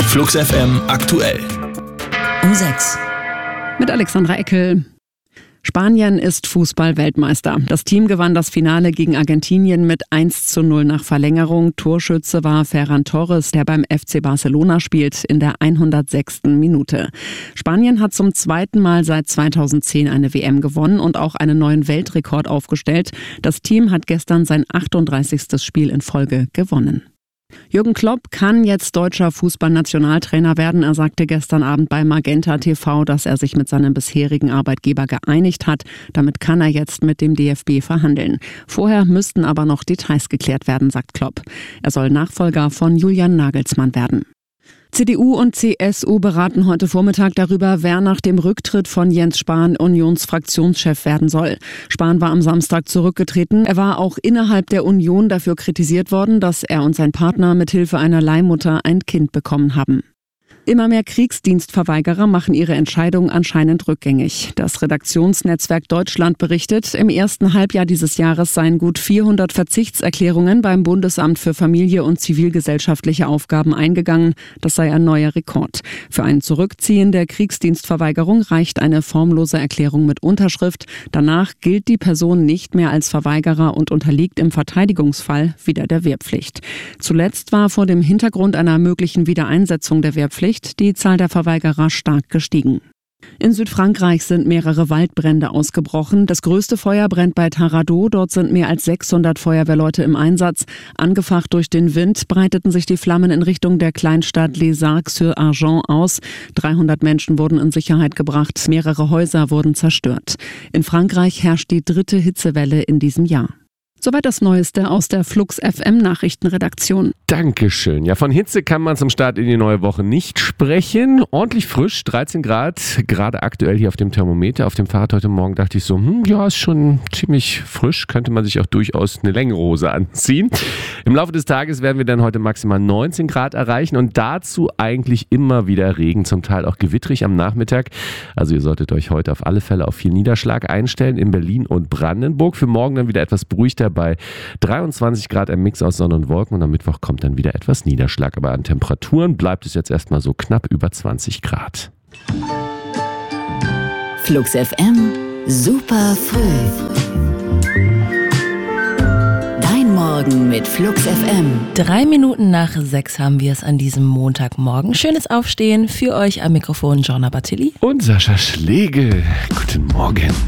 Flux FM aktuell. Um 6. Mit Alexandra Eckel. Spanien ist Fußball-Weltmeister. Das Team gewann das Finale gegen Argentinien mit 1:0 nach Verlängerung. Torschütze war Ferran Torres, der beim FC Barcelona spielt, in der 106. Minute. Spanien hat zum zweiten Mal seit 2010 eine WM gewonnen und auch einen neuen Weltrekord aufgestellt. Das Team hat gestern sein 38. Spiel in Folge gewonnen. Jürgen Klopp kann jetzt deutscher Fußballnationaltrainer werden. Er sagte gestern Abend bei Magenta TV, dass er sich mit seinem bisherigen Arbeitgeber geeinigt hat. Damit kann er jetzt mit dem DFB verhandeln. Vorher müssten aber noch Details geklärt werden, sagt Klopp. Er soll Nachfolger von Julian Nagelsmann werden. CDU und CSU beraten heute Vormittag darüber, wer nach dem Rücktritt von Jens Spahn Unionsfraktionschef werden soll. Spahn war am Samstag zurückgetreten. Er war auch innerhalb der Union dafür kritisiert worden, dass er und sein Partner mithilfe einer Leihmutter ein Kind bekommen haben. Immer mehr Kriegsdienstverweigerer machen ihre Entscheidung anscheinend rückgängig. Das Redaktionsnetzwerk Deutschland berichtet, im ersten Halbjahr dieses Jahres seien gut 400 Verzichtserklärungen beim Bundesamt für Familie und zivilgesellschaftliche Aufgaben eingegangen. Das sei ein neuer Rekord. Für ein Zurückziehen der Kriegsdienstverweigerung reicht eine formlose Erklärung mit Unterschrift. Danach gilt die Person nicht mehr als Verweigerer und unterliegt im Verteidigungsfall wieder der Wehrpflicht. Zuletzt war vor dem Hintergrund einer möglichen Wiedereinsetzung der Wehrpflicht die Zahl der Verweigerer stark gestiegen. In Südfrankreich sind mehrere Waldbrände ausgebrochen. Das größte Feuer brennt bei Taradot. Dort sind mehr als 600 Feuerwehrleute im Einsatz. Angefacht durch den Wind breiteten sich die Flammen in Richtung der Kleinstadt Les Arcs-sur-Argent aus. 300 Menschen wurden in Sicherheit gebracht. Mehrere Häuser wurden zerstört. In Frankreich herrscht die 3. Hitzewelle in diesem Jahr. Soweit das Neueste aus der Flux FM Nachrichtenredaktion. Dankeschön. Ja, von Hitze kann man zum Start in die neue Woche nicht sprechen. Ordentlich frisch, 13 Grad, gerade aktuell hier auf dem Thermometer. Auf dem Fahrrad heute Morgen dachte ich so, ja, ist schon ziemlich frisch, könnte man sich auch durchaus eine längere Hose anziehen. Im Laufe des Tages werden wir dann heute maximal 19 Grad erreichen und dazu eigentlich immer wieder Regen, zum Teil auch gewittrig am Nachmittag. Also ihr solltet euch heute auf alle Fälle auf viel Niederschlag einstellen in Berlin und Brandenburg. Für morgen dann wieder etwas beruhigter bei 23 Grad, ein Mix aus Sonne und Wolken, und am Mittwoch kommt dann wieder etwas Niederschlag. Aber an Temperaturen bleibt es jetzt erstmal so knapp über 20 Grad. Flux FM, super früh. Dein Morgen mit Flux FM. 3 Minuten nach 6 haben wir es an diesem Montagmorgen. Schönes Aufstehen für euch am Mikrofon Gianna Battilli Und Sascha Schlegel. Guten Morgen.